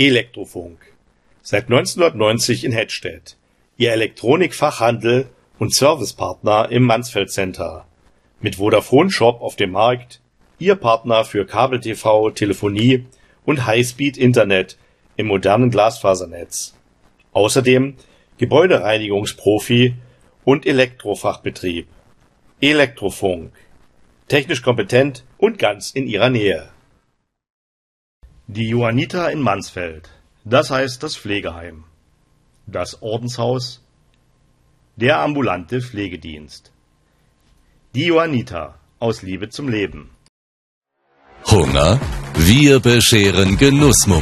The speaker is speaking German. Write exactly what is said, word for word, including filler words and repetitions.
Elektrofunk. Seit neunzehnhundertneunzig in Hettstedt. Ihr Elektronikfachhandel und Servicepartner im Mansfeld Center. Mit Vodafone Shop auf dem Markt. Ihr Partner für Kabel-T V, Telefonie und Highspeed-Internet im modernen Glasfasernetz. Außerdem Gebäudereinigungsprofi und Elektrofachbetrieb. Elektrofunk. Technisch kompetent und ganz in ihrer Nähe. Die Johanniter in Mansfeld. Das heißt das Pflegeheim. Das Ordenshaus. Der ambulante Pflegedienst. Die Johanniter aus Liebe zum Leben. Hunger? Wir bescheren Genussmomente.